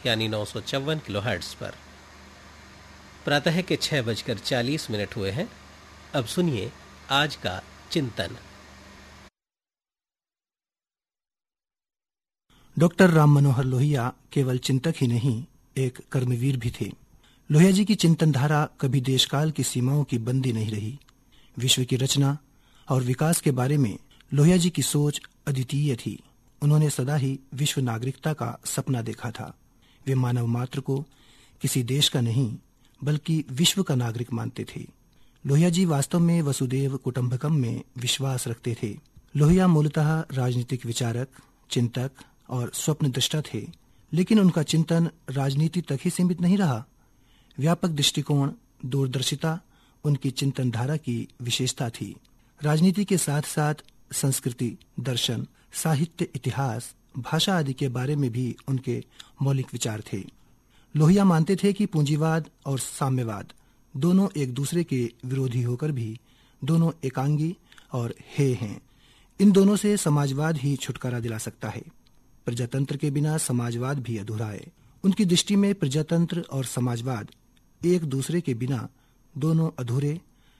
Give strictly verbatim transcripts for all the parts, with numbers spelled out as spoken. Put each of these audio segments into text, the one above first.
यानी नौ सौ चौवन किलो हर्ट्ज पर। प्रातः के छह बजकर चालीस मिनट हुए हैं। अब सुनिए आज का चिंतन। डॉक्टर राम मनोहर लोहिया केवल चिंतक ही नहीं, एक कर्मवीर भी थे। लोहिया जी की चिंतन धारा कभी देशकाल की सीमाओं की बंदी नहीं रही। विश्व की रचना और विकास के बारे में लोहिया जी की सोच अद्वितीय थी। उन्होंने सदा ही विश्व नागरिकता का सपना देखा था। वे मानव मात्र को किसी देश का नहीं बल्कि विश्व का नागरिक मानते थे। लोहिया जी वास्तव में वसुदेव कुटुंबकम में विश्वास रखते थे। लोहिया मूलतः राजनीतिक विचारक, चिंतक और स्वप्न दृष्टा थे, लेकिन उनका चिंतन राजनीति तक ही सीमित नहीं रहा। व्यापक दृष्टिकोण, दूरदर्शिता उनकी चिंतन धारा की विशेषता थी। राजनीति के साथ साथ संस्कृति, दर्शन, साहित्य, इतिहास, भाषा आदि के बारे में भी उनके मौलिक विचार थे। लोहिया मानते थे कि पूंजीवाद और साम्यवाद दोनों एक दूसरे के विरोधी होकर भी दोनों एकांगी और हेय हैं। इन दोनों से समाजवाद ही छुटकारा दिला सकता है। प्रजातंत्र के बिना समाजवाद भी अधूरा है। उनकी दृष्टि में प्रजातंत्र और समाजवाद एक दूसरे के बिना दोनों अधूरे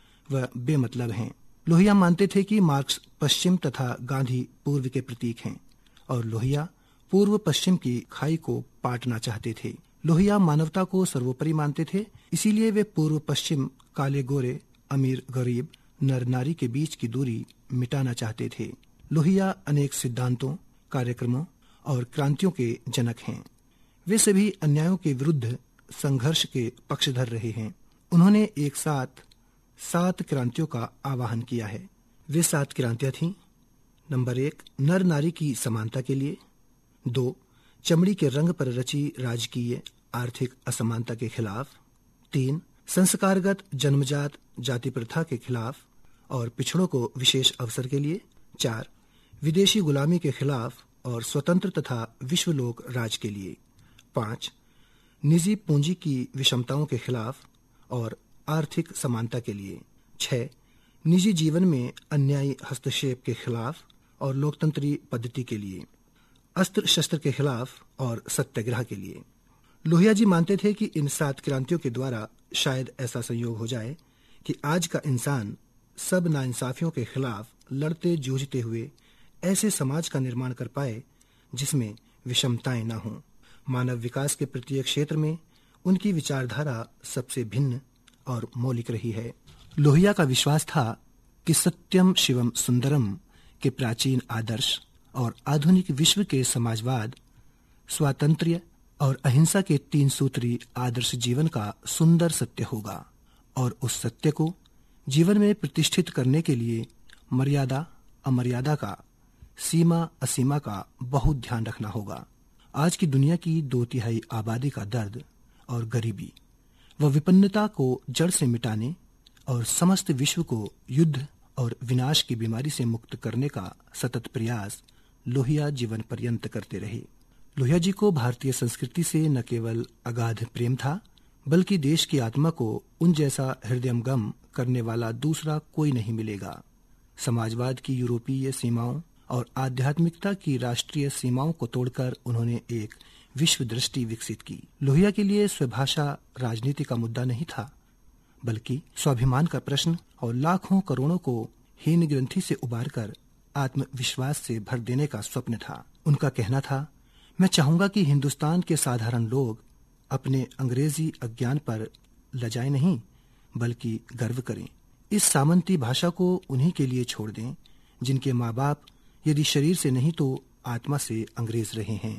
व बेमतलब हैं। लोहिया मानते थे कि मार्क्स पश्चिम तथा गांधी पूर्व के प्रतीक हैं और लोहिया पूर्व पश्चिम की खाई को पाटना चाहते थे। लोहिया मानवता को सर्वोपरि मानते थे, इसीलिए वे पूर्व पश्चिम, काले गोरे, अमीर गरीब, नर नारी के बीच की दूरी मिटाना चाहते थे। लोहिया अनेक सिद्धांतों, कार्यक्रमों और क्रांतियों के जनक हैं। वे सभी अन्यायों के विरुद्ध संघर्ष के पक्षधर रहे हैं। उन्होंने एक साथ सात क्रांतियों का आह्वान किया है। वे सात क्रांतियां थीं। नंबर एक, नर नारी की समानता के लिए। दो, चमड़ी के रंग पर रची राजकीय आर्थिक असमानता के खिलाफ। तीन, संस्कारगत जन्मजात जाति प्रथा के खिलाफ और पिछड़ों को विशेष अवसर के लिए। चार, विदेशी गुलामी के खिलाफ और स्वतंत्र तथा विश्वलोक राज के लिए। पाँच, निजी पूंजी की विषमताओं के खिलाफ और आर्थिक समानता के लिए। छह, निजी जीवन में अन्यायी हस्तक्षेप के खिलाफ और लोकतंत्री पद्धति के लिए। अस्त्र शस्त्र के खिलाफ और सत्याग्रह के लिए। लोहिया जी मानते थे कि इन सात क्रांतियों के द्वारा शायद ऐसा संयोग हो जाए कि आज का इंसान सब नाइंसाफियों के खिलाफ लड़ते जूझते हुए ऐसे समाज का निर्माण कर पाए जिसमें विषमताएं न हों। मानव विकास के प्रत्येक क्षेत्र में उनकी विचारधारा सबसे भिन्न और मौलिक रही है। लोहिया का विश्वास था कि सत्यम शिवम सुंदरम के प्राचीन आदर्श और आधुनिक विश्व के समाजवाद, स्वातंत्र्य और अहिंसा के तीन सूत्री आदर्श जीवन का सुंदर सत्य होगा और उस सत्य को जीवन में प्रतिष्ठित करने के लिए मर्यादा अमर्यादा का, सीमा असीमा का बहुत ध्यान रखना होगा। आज की दुनिया की दो तिहाई आबादी का दर्द और गरीबी व विपन्नता को जड़ से मिटाने और समस्त विश्व को युद्ध और विनाश की बीमारी से मुक्त करने का सतत प्रयास लोहिया जीवन पर्यंत करते रहे। लोहिया जी को भारतीय संस्कृति से न केवल अगाध प्रेम था, बल्कि देश की आत्मा को उन जैसा हृदयंगम करने वाला दूसरा कोई नहीं मिलेगा। समाजवाद की यूरोपीय सीमाओं और आध्यात्मिकता की राष्ट्रीय सीमाओं को तोड़कर उन्होंने एक विश्व दृष्टि विकसित की। लोहिया के लिए स्वभाषा राजनीति का मुद्दा नहीं था, बल्कि स्वाभिमान का प्रश्न और लाखों करोड़ों को हीन ग्रंथि से उबारकर आत्मविश्वास से भर देने का स्वप्न था। उनका कहना था, मैं चाहूंगा कि हिंदुस्तान के साधारण लोग अपने अंग्रेजी अज्ञान पर लजाएं नहीं, बल्कि गर्व करें। इस सामंती भाषा को उन्हीं के लिए छोड़ दें जिनके माँ बाप यदि शरीर से नहीं तो आत्मा से अंग्रेज रहे हैं।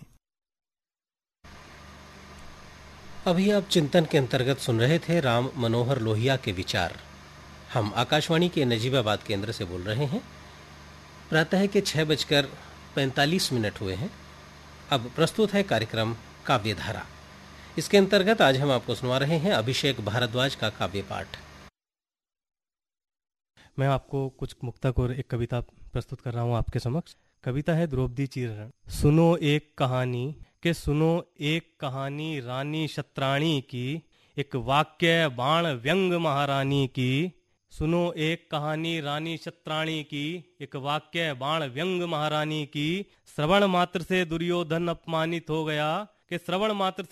अभी आप चिंतन के अंतर्गत सुन रहे थे राम मनोहर लोहिया के विचार। हम आकाशवाणी के नजीबाबाद केंद्र से बोल रहे हैं। प्रातः के छह बजकर पैंतालीस मिनट हुए हैं। अब प्रस्तुत है कार्यक्रम काव्यधारा। इसके अंतर्गत आज हम आपको सुनवा रहे हैं अभिषेक भारद्वाज का काव्य पाठ। मैं आपको कुछ मुक्तक और एक कविता प्रस्तुत कर रहा हूँ आपके समक्ष। कविता है द्रौपदी चीरहरण। सुनो एक कहानी के सुनो एक कहानी रानी शत्राणी की, एक वाक्य बाण व्यंग महारानी की। सुनो एक कहानी रानी शत्राणी की, एक वाक्य बाण व्यंग महारानी की। श्रवण मात्र से दुर्योधन अपमानित हो गया, कि श्रवण मात्र से